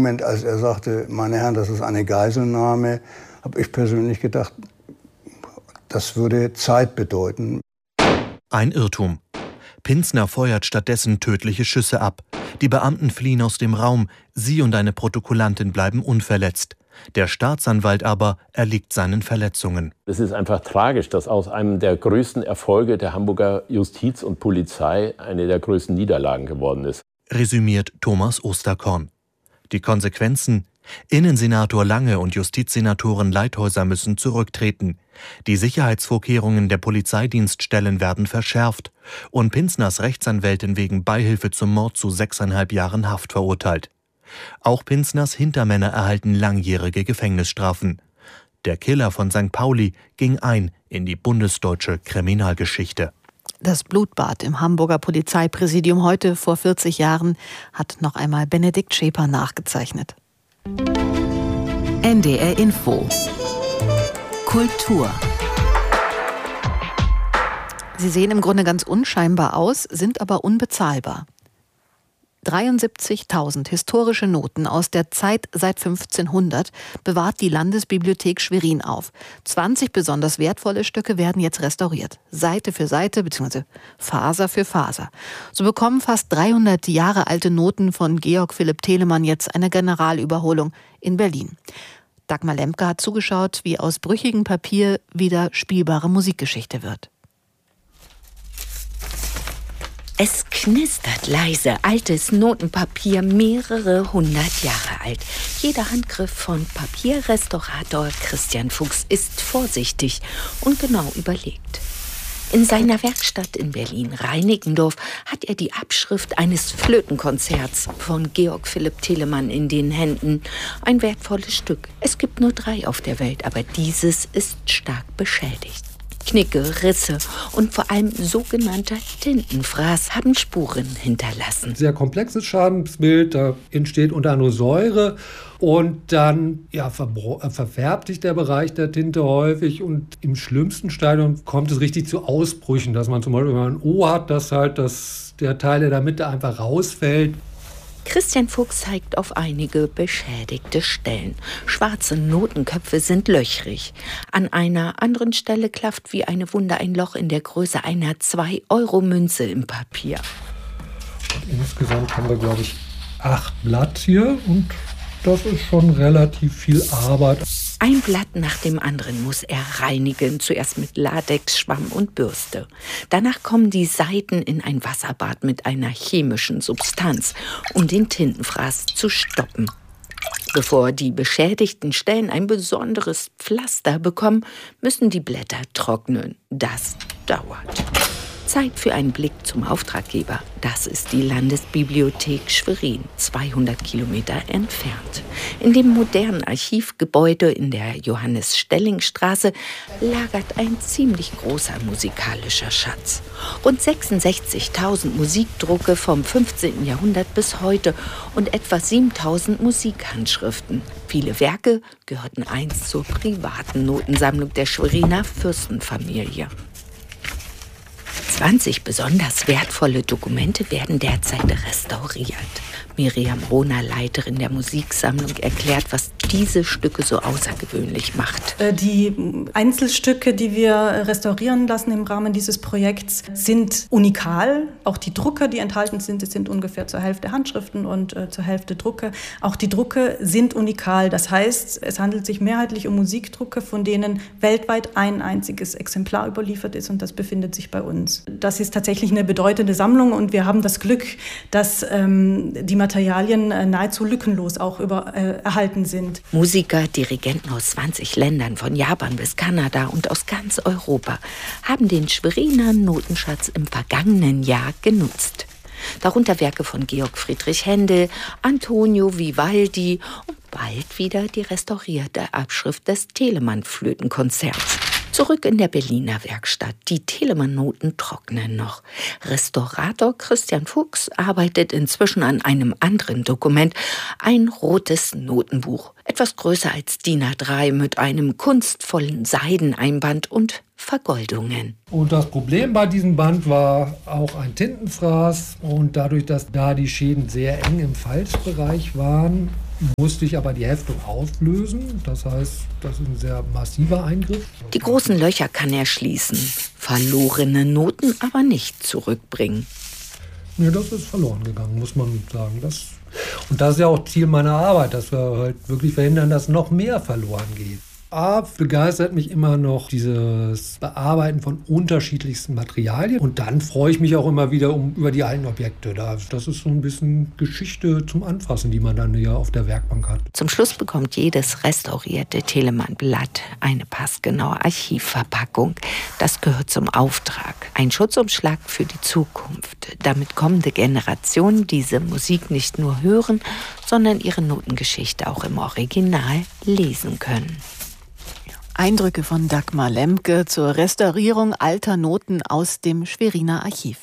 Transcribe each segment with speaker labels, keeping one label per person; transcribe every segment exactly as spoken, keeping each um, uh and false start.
Speaker 1: Moment, als er sagte, meine Herren, das ist eine Geiselnahme, habe ich persönlich gedacht, das würde Zeit bedeuten.
Speaker 2: Ein Irrtum. Pinzner feuert stattdessen tödliche Schüsse ab. Die Beamten fliehen aus dem Raum. Sie und eine Protokollantin bleiben unverletzt. Der Staatsanwalt aber erliegt seinen Verletzungen.
Speaker 3: Es ist einfach tragisch, dass aus einem der größten Erfolge der Hamburger Justiz und Polizei eine der größten Niederlagen geworden ist.
Speaker 2: Resümiert Thomas Osterkorn. Die Konsequenzen? Innensenator Lange und Justizsenatorin Leithäuser müssen zurücktreten. Die Sicherheitsvorkehrungen der Polizeidienststellen werden verschärft. Und Pinzners Rechtsanwältin wegen Beihilfe zum Mord zu sechseinhalb Jahren Haft verurteilt. Auch Pinzners Hintermänner erhalten langjährige Gefängnisstrafen. Der Killer von Sankt Pauli ging ein in die bundesdeutsche Kriminalgeschichte.
Speaker 4: Das Blutbad im Hamburger Polizeipräsidium heute vor vierzig Jahren hat noch einmal Benedikt Schäper nachgezeichnet.
Speaker 5: N D R Info Kultur.
Speaker 4: Sie sehen im Grunde ganz unscheinbar aus, sind aber unbezahlbar. dreiundsiebzigtausend historische Noten aus der Zeit seit fünfzehnhundert bewahrt die Landesbibliothek Schwerin auf. zwanzig besonders wertvolle Stücke werden jetzt restauriert. Seite für Seite bzw. Faser für Faser. So bekommen fast dreihundert Jahre alte Noten von Georg Philipp Telemann jetzt eine Generalüberholung in Berlin. Dagmar Lemke hat zugeschaut, wie aus brüchigem Papier wieder spielbare Musikgeschichte wird.
Speaker 6: Es knistert leise, altes Notenpapier, mehrere hundert Jahre alt. Jeder Handgriff von Papierrestaurator Christian Fuchs ist vorsichtig und genau überlegt. In seiner Werkstatt in Berlin-Reinickendorf hat er die Abschrift eines Flötenkonzerts von Georg Philipp Telemann in den Händen. Ein wertvolles Stück. Es gibt nur drei auf der Welt, aber dieses ist stark beschädigt. Knicke, Risse und vor allem sogenannter Tintenfraß haben Spuren hinterlassen.
Speaker 7: Sehr komplexes Schadensbild, da entsteht unter anderem Säure und dann ja, verbro- verfärbt sich der Bereich der Tinte häufig und im schlimmsten Stadium kommt es richtig zu Ausbrüchen, dass man zum Beispiel, wenn man ein O hat, dass halt das, der Teil, der in der Mitte einfach rausfällt.
Speaker 6: Christian Fuchs zeigt auf einige beschädigte Stellen. Schwarze Notenköpfe sind löchrig. An einer anderen Stelle klafft wie eine Wunde ein Loch in der Größe einer zwei Euro Münze im Papier.
Speaker 7: Und insgesamt haben wir, glaube ich, acht Blatt hier und das ist schon relativ viel Arbeit.
Speaker 6: Ein Blatt nach dem anderen muss er reinigen, zuerst mit Latex, Schwamm und Bürste. Danach kommen die Seiten in ein Wasserbad mit einer chemischen Substanz, um den Tintenfraß zu stoppen. Bevor die beschädigten Stellen ein besonderes Pflaster bekommen, müssen die Blätter trocknen. Das dauert. Zeit für einen Blick zum Auftraggeber. Das ist die Landesbibliothek Schwerin, zweihundert Kilometer entfernt. In dem modernen Archivgebäude in der Johannes-Stelling-Straße lagert ein ziemlich großer musikalischer Schatz. Rund sechsundsechzigtausend Musikdrucke vom fünfzehnten Jahrhundert bis heute und etwa siebentausend Musikhandschriften. Viele Werke gehörten einst zur privaten Notensammlung der Schweriner Fürstenfamilie. zwanzig besonders wertvolle Dokumente werden derzeit restauriert. Miriam Rohner, Leiterin der Musiksammlung, erklärt, was diese Stücke so außergewöhnlich macht.
Speaker 8: Die Einzelstücke, die wir restaurieren lassen im Rahmen dieses Projekts, sind unikal. Auch die Drucke, die enthalten sind, das sind ungefähr zur Hälfte Handschriften und äh, zur Hälfte Drucke. Auch die Drucke sind unikal. Das heißt, es handelt sich mehrheitlich um Musikdrucke, von denen weltweit ein einziges Exemplar überliefert ist und das befindet sich bei uns. Das ist tatsächlich eine bedeutende Sammlung und wir haben das Glück, dass ähm, die Materialien äh, nahezu lückenlos auch über, äh, erhalten sind.
Speaker 6: Musiker, Dirigenten aus zwanzig Ländern, von Japan bis Kanada und aus ganz Europa, haben den Schweriner Notenschatz im vergangenen Jahr genutzt. Darunter Werke von Georg Friedrich Händel, Antonio Vivaldi und bald wieder die restaurierte Abschrift des Telemann-Flötenkonzerts. Zurück in der Berliner Werkstatt. Die Telemann-Noten trocknen noch. Restaurator Christian Fuchs arbeitet inzwischen an einem anderen Dokument. Ein rotes Notenbuch. Etwas größer als D I N A drei mit einem kunstvollen Seideneinband und Vergoldungen.
Speaker 7: Und das Problem bei diesem Band war auch ein Tintenfraß. Und dadurch, dass da die Schäden sehr eng im Falzbereich waren, musste ich aber die Heftung auflösen. Das heißt, das ist ein sehr massiver Eingriff.
Speaker 6: Die großen Löcher kann er schließen, verlorene Noten aber nicht zurückbringen.
Speaker 7: Nee, das ist verloren gegangen, muss man sagen. Das, und das ist ja auch Ziel meiner Arbeit, dass wir halt wirklich verhindern, dass noch mehr verloren geht. A, begeistert mich immer noch dieses Bearbeiten von unterschiedlichsten Materialien. Und dann freue ich mich auch immer wieder um, über die alten Objekte. Das ist so ein bisschen Geschichte zum Anfassen, die man dann hier auf der Werkbank hat.
Speaker 6: Zum Schluss bekommt jedes restaurierte Telemann-Blatt eine passgenaue Archivverpackung. Das gehört zum Auftrag. Ein Schutzumschlag für die Zukunft, damit kommende Generationen diese Musik nicht nur hören, sondern ihre Notengeschichte auch im Original lesen können.
Speaker 4: Eindrücke von Dagmar Lemke zur Restaurierung alter Noten aus dem Schweriner Archiv.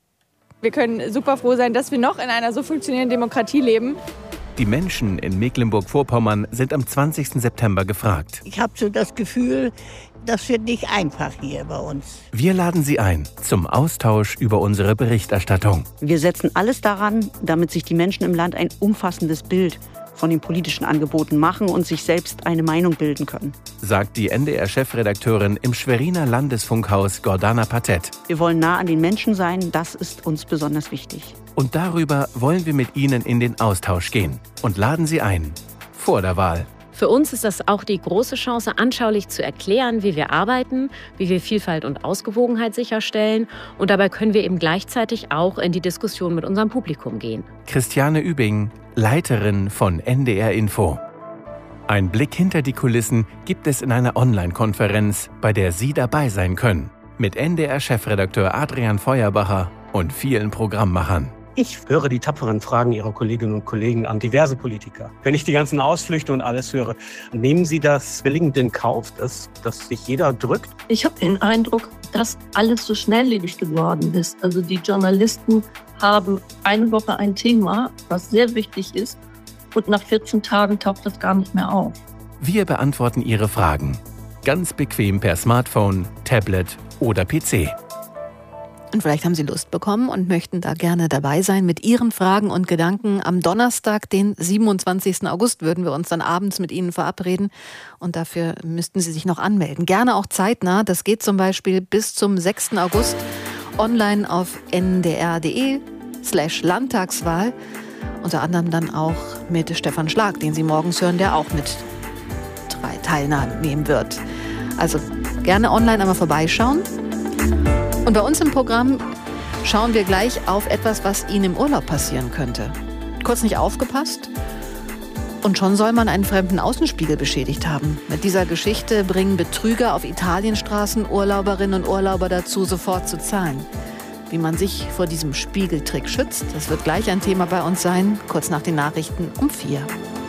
Speaker 9: Wir können super froh sein, dass wir noch in einer so funktionierenden Demokratie leben.
Speaker 10: Die Menschen in Mecklenburg-Vorpommern sind am zwanzigsten September gefragt.
Speaker 11: Ich habe so das Gefühl, das wird nicht einfach hier bei uns.
Speaker 10: Wir laden Sie ein zum Austausch über unsere Berichterstattung.
Speaker 12: Wir setzen alles daran, damit sich die Menschen im Land ein umfassendes Bild von den politischen Angeboten machen und sich selbst eine Meinung bilden können.
Speaker 10: Sagt die N D R-Chefredakteurin im Schweriner Landesfunkhaus Gordana Patett.
Speaker 12: Wir wollen nah an den Menschen sein, das ist uns besonders wichtig.
Speaker 10: Und darüber wollen wir mit Ihnen in den Austausch gehen und laden Sie ein vor der Wahl.
Speaker 13: Für uns ist das auch die große Chance, anschaulich zu erklären, wie wir arbeiten, wie wir Vielfalt und Ausgewogenheit sicherstellen. Und dabei können wir eben gleichzeitig auch in die Diskussion mit unserem Publikum gehen.
Speaker 10: Christiane Übing, Leiterin von N D R Info. Ein Blick hinter die Kulissen gibt es in einer Online-Konferenz, bei der Sie dabei sein können. Mit N D R-Chefredakteur Adrian Feuerbacher und vielen Programmmachern.
Speaker 14: Ich höre die tapferen Fragen Ihrer Kolleginnen und Kollegen an diverse Politiker. Wenn ich die ganzen Ausflüchte und alles höre, nehmen Sie das billigend in Kauf, dass, dass sich jeder drückt?
Speaker 15: Ich habe den Eindruck, dass alles so schnelllebig geworden ist. Also die Journalisten haben eine Woche ein Thema, was sehr wichtig ist, und nach vierzehn Tagen taucht das gar nicht mehr auf.
Speaker 10: Wir beantworten Ihre Fragen. Ganz bequem per Smartphone, Tablet oder P C.
Speaker 4: Und vielleicht haben Sie Lust bekommen und möchten da gerne dabei sein mit Ihren Fragen und Gedanken. Am Donnerstag, den siebenundzwanzigsten August, würden wir uns dann abends mit Ihnen verabreden. Und dafür müssten Sie sich noch anmelden. Gerne auch zeitnah. Das geht zum Beispiel bis zum sechsten August online auf ndr.de slash Landtagswahl. Unter anderem dann auch mit Stefan Schlag, den Sie morgens hören, der auch mit drei teilnehmen wird. Also gerne online einmal vorbeischauen. Und bei uns im Programm schauen wir gleich auf etwas, was Ihnen im Urlaub passieren könnte. Kurz nicht aufgepasst? Und schon soll man einen fremden Außenspiegel beschädigt haben. Mit dieser Geschichte bringen Betrüger auf Italienstraßen Urlauberinnen und Urlauber dazu, sofort zu zahlen. Wie man sich vor diesem Spiegeltrick schützt, das wird gleich ein Thema bei uns sein, kurz nach den Nachrichten um vier.